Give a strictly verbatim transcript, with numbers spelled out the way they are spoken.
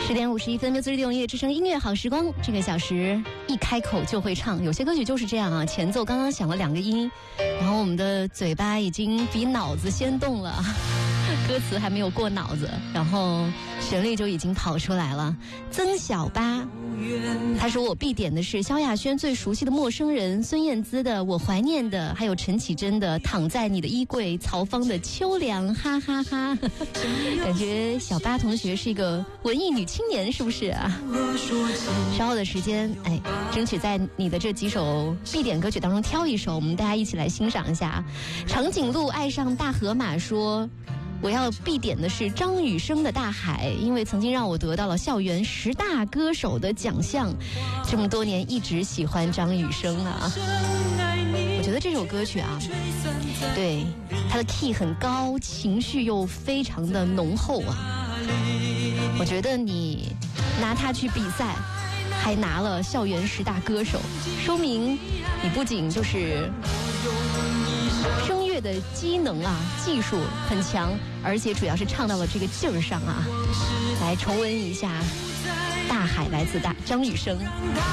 十点五十一分，六四六音乐之声音乐好时光，这个小时一开口就会唱。有些歌曲就是这样啊，前奏刚刚响了两个音，然后我们的嘴巴已经比脑子先动了，歌词还没有过脑子，然后旋律就已经跑出来了。曾小八他说我必点的是萧亚轩最熟悉的陌生人，孙燕姿的我怀念的，还有陈绮贞的躺在你的衣柜，曹芳的秋凉，哈哈哈哈。感觉小八同学是一个文艺女青年，是不是啊？稍后的时间，哎，争取在你的这几首必点歌曲当中挑一首，我们大家一起来欣赏一下。长颈鹿爱上大河马说我要必点的是张雨生的《大海》，因为曾经让我得到了校园十大歌手的奖项，这么多年一直喜欢张雨生啊。我觉得这首歌曲啊，对，它的 key 很高，情绪又非常的浓厚啊。我觉得你拿它去比赛，还拿了校园十大歌手，说明你不仅就是声乐的机能啊，技术很强，而且主要是唱到了这个劲儿上啊。来重温一下《大海》，来自大张雨生。